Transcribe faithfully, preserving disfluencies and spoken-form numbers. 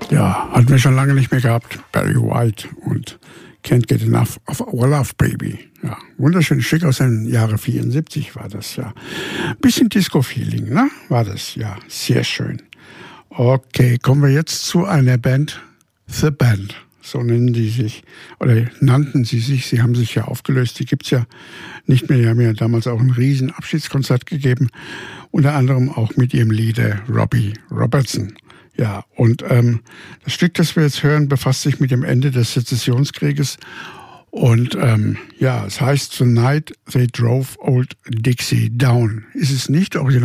Ja, hatten wir schon lange nicht mehr gehabt. Barry White und Can't Get Enough of Our Love Baby. Ja, wunderschönes Stück aus dem Jahre vierundsiebzig war das, ja. Bisschen Disco-Feeling, ne? War das, ja. Sehr schön. Okay, kommen wir jetzt zu einer Band, The Band. So nennen die sich, oder nannten sie sich. Sie haben sich ja aufgelöst. Die gibt's ja nicht mehr. Die haben ja damals auch ein riesen Abschiedskonzert gegeben. Unter anderem auch mit ihrem Leader Robbie Robertson. Ja, und ähm, das Stück, das wir jetzt hören, befasst sich mit dem Ende des Sezessionskrieges. Und ähm, ja, es heißt The Night They Drove Old Dixie Down. Ist es nicht original?